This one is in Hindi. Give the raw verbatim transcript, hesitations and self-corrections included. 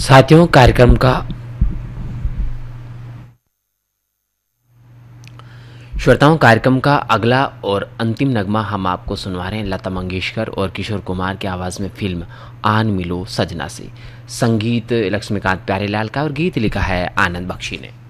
साथियों, कार्यक्रम का श्रोताओं कार्यक्रम का अगला और अंतिम नगमा हम आपको सुनवा रहे हैं लता मंगेशकर और किशोर कुमार की आवाज़ में फिल्म आन मिलो सजना से। संगीत लक्ष्मीकांत प्यारेलाल का और गीत लिखा है आनंद बख्शी ने।